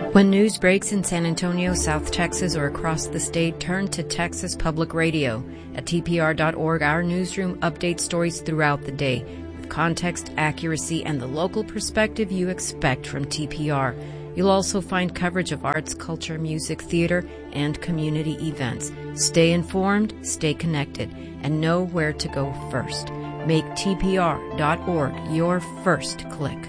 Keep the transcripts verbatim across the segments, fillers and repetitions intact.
When news breaks in San Antonio, South Texas, or across the state, turn to Texas Public Radio. At T P R dot org, our newsroom updates stories throughout the day with context, accuracy, and the local perspective you expect from T P R. You'll also find coverage of arts, culture, music, theater, and community events. Stay informed, stay connected, and know where to go first. Make T P R dot org your first click.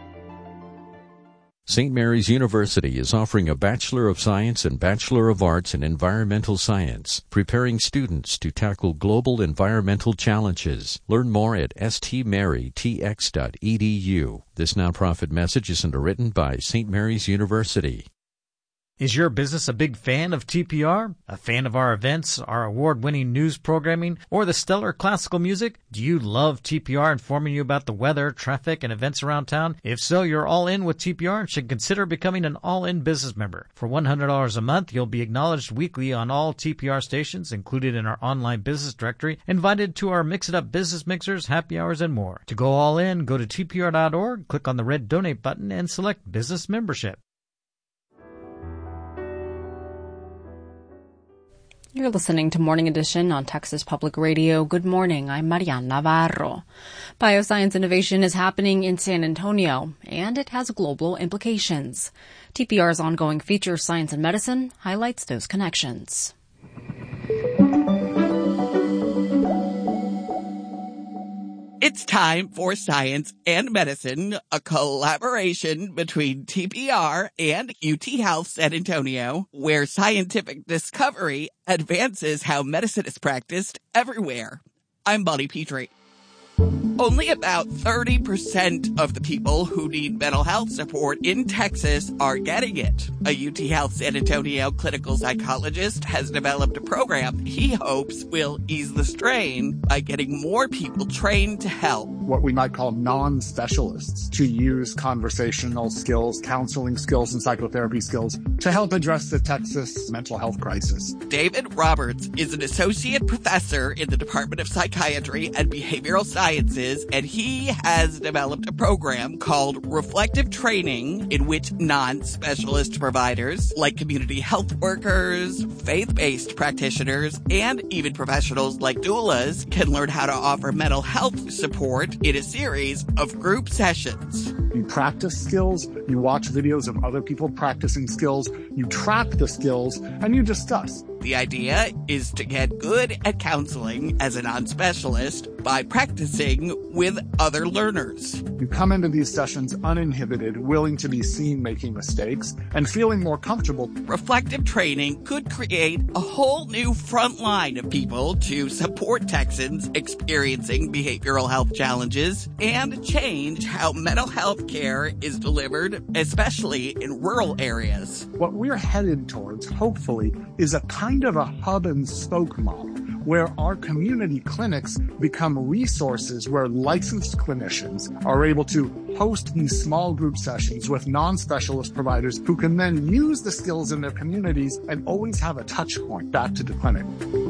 Saint Mary's University is offering a Bachelor of Science and Bachelor of Arts in Environmental Science, preparing students to tackle global environmental challenges. Learn more at s t mary t x dot e d u. This nonprofit message is underwritten by Saint Mary's University. Is your business a big fan of T P R? A fan of our events, our award-winning news programming, or the stellar classical music? Do you love T P R informing you about the weather, traffic, and events around town? If so, you're all in with T P R and should consider becoming an all-in business member. For one hundred dollars a month, you'll be acknowledged weekly on all T P R stations, included in our online business directory, invited to our Mix-It-Up business mixers, happy hours, and more. To go all in, go to T P R dot org, click on the red donate button, and select business membership. You're listening to Morning Edition on Texas Public Radio. Good morning. I'm Marian Navarro. Bioscience innovation is happening in San Antonio, and it has global implications. T P R's ongoing feature, Science and Medicine, highlights those connections. It's time for Science and Medicine, a collaboration between T P R and U T Health San Antonio, where scientific discovery advances how medicine is practiced everywhere. I'm Bonnie Petrie. Only about thirty percent of the people who need mental health support in Texas are getting it. A U T Health San Antonio clinical psychologist has developed a program he hopes will ease the strain by getting more people trained to help. What we might call non-specialists to use conversational skills, counseling skills, and psychotherapy skills to help address the Texas mental health crisis. David Roberts is an associate professor in the Department of Psychiatry and Behavioral Sciences, and he has developed a program called Reflective Training, in which non-specialist providers like community health workers, faith-based practitioners, and even professionals like doulas can learn how to offer mental health support in a series of group sessions. You practice skills, you watch videos of other people practicing skills, you track the skills, and you discuss. The idea is to get good at counseling as a non-specialist by practicing with other learners. You come into these sessions uninhibited, willing to be seen making mistakes, and feeling more comfortable. Reflective training could create a whole new front line of people to support Texans experiencing behavioral health challenges and change how mental health care is delivered, especially in rural areas. What we're headed towards, hopefully, is a kind of a hub and spoke model where our community clinics become resources where licensed clinicians are able to host these small group sessions with non-specialist providers who can then use the skills in their communities and always have a touch point back to the clinic.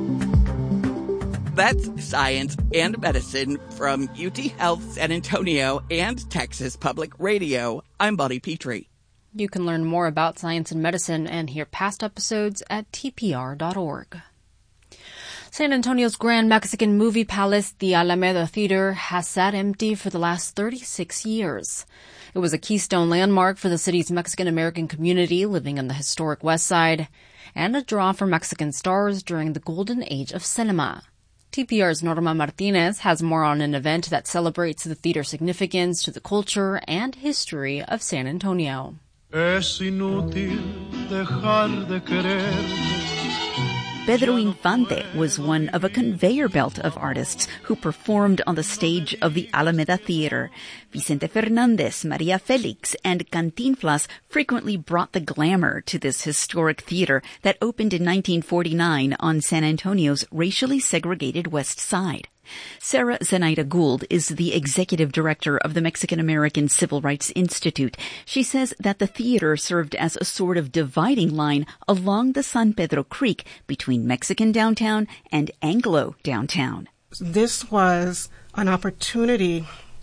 That's Science and Medicine from U T Health San Antonio and Texas Public Radio. I'm Bonnie Petrie. You can learn more about Science and Medicine and hear past episodes at T P R dot org. San Antonio's Grand Mexican Movie Palace, the Alameda Theater, has sat empty for the last thirty-six years. It was a keystone landmark for the city's Mexican-American community living on the historic West Side, and a draw for Mexican stars during the golden age of cinema. T P R's Norma Martinez has more on an event that celebrates the theater's significance to the culture and history of San Antonio. Es inútil dejar de quererte. Pedro Infante was one of a conveyor belt of artists who performed on the stage of the Alameda Theater. Vicente Fernandez, Maria Felix, and Cantinflas frequently brought the glamour to this historic theater that opened in nineteen forty-nine on San Antonio's racially segregated West Side. Sarah Zenaida Gould is the executive director of the Mexican-American Civil Rights Institute. She says that the theater served as a sort of dividing line along the San Pedro Creek between Mexican downtown and Anglo downtown. This was an opportunity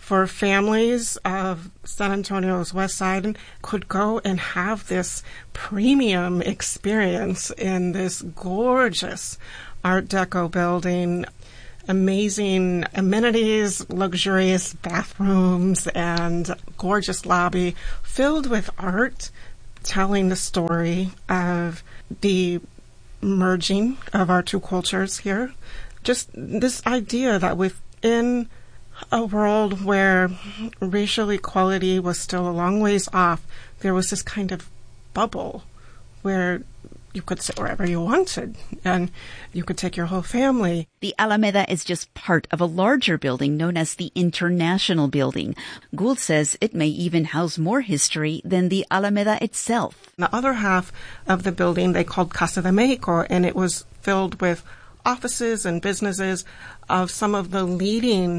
for families of San Antonio's West Side could go and have this premium experience in this gorgeous Art Deco building. Amazing amenities, luxurious bathrooms, and gorgeous lobby filled with art telling the story of the merging of our two cultures here. Just this idea that within a world where racial equality was still a long ways off, there was this kind of bubble where you could sit wherever you wanted, and you could take your whole family. The Alameda is just part of a larger building known as the International Building. Gould says it may even house more history than the Alameda itself. The other half of the building they called Casa de Mexico, and it was filled with offices and businesses of some of the leading